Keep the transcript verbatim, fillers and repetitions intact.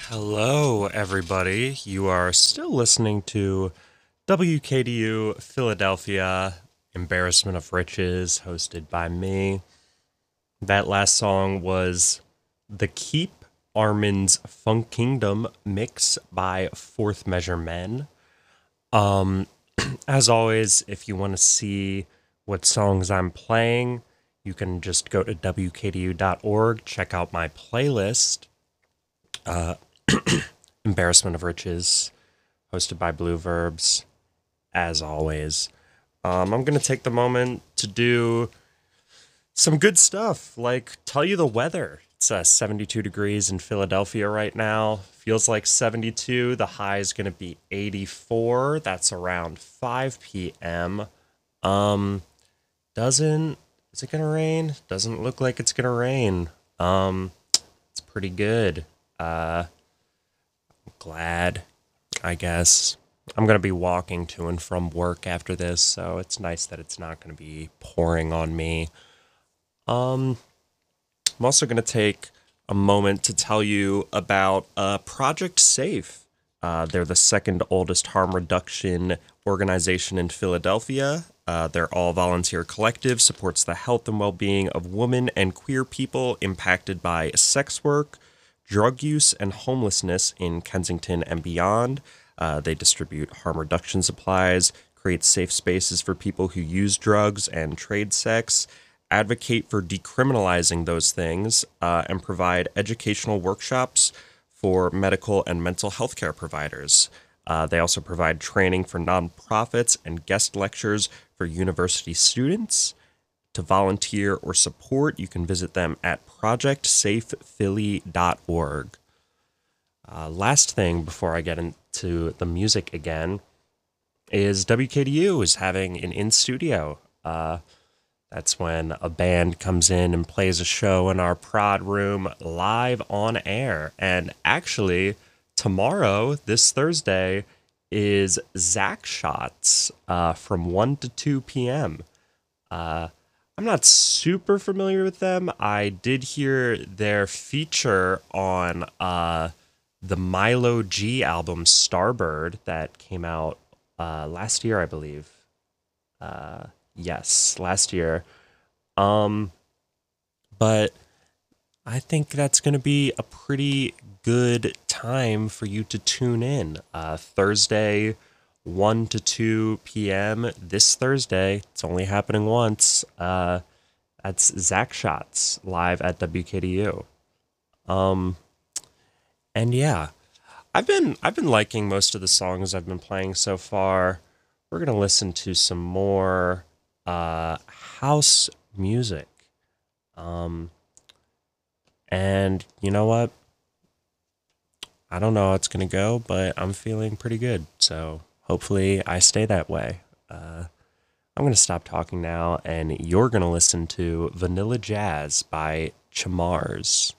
Hello, everybody. You are still listening to W K D U Philadelphia, Embarrassment of Riches, hosted by me. That last song was The Keep, Armin's Funk Kingdom mix by Fourth Measure Men. Um, as always, if you want to see what songs I'm playing, you can just go to W K D U dot org, check out my playlist. Uh, Embarrassment of Riches, hosted by Blue Verbs, as always. Um, I'm going to take the moment to do some good stuff, like tell you the weather. It's uh, seventy-two degrees in Philadelphia right now. Feels like seventy-two. The high is going to be eighty-four. That's around five p.m. Um, doesn't, is it going to rain? Doesn't look like it's going to rain. Um, it's pretty good. Uh, glad, I guess. I'm going to be walking to and from work after this, so it's nice that it's not going to be pouring on me. Um, I'm also going to take a moment to tell you about uh, Project Safe. Uh, they're the second oldest harm reduction organization in Philadelphia. Uh, their all-volunteer collective supports the health and well-being of women and queer people impacted by sex work, drug use, and homelessness in Kensington and beyond. Uh, they distribute harm reduction supplies, create safe spaces for people who use drugs and trade sex, advocate for decriminalizing those things, uh, and provide educational workshops for medical and mental health care providers. Uh, they also provide training for nonprofits and guest lectures for university students. To volunteer or support, you can visit them at project safe philly dot org. Uh, last thing before I get into the music again is W K D U is having an in-studio. Uh, that's when a band comes in and plays a show in our prod room live on air. And actually, tomorrow, this Thursday, is Zach Shots uh, from one to two p.m. Uh, I'm not super familiar with them. I did hear their feature on uh, the Milo G album Starbird that came out uh, last year, I believe. Uh, yes, last year. Um, but I think that's going to be a pretty good time for you to tune in. Uh, Thursday, one to two p.m. this Thursday. It's only happening once. Uh, that's Zach Shots live at W K D U. Um, and yeah, I've been I've been liking most of the songs I've been playing so far. We're gonna listen to some more uh, house music. Um, and you know what? I don't know how it's gonna go, but I'm feeling pretty good. So hopefully I stay that way. Uh, I'm going to stop talking now, and you're going to listen to Vanilla Jazz by Chamars.